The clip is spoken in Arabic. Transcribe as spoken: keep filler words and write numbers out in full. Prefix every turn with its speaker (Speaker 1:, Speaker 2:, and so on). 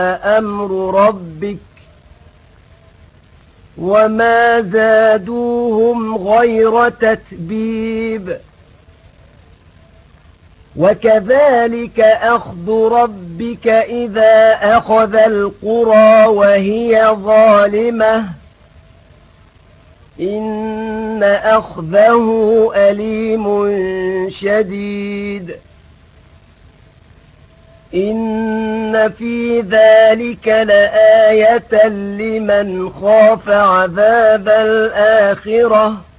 Speaker 1: أمر ربك وما زادوهم غير تتبيب وكذلك أخذ ربك إذا أخذ القرى وهي ظالمة إن أخذه أليم شديد إن في ذلك لآية لمن خاف عذاب الآخرة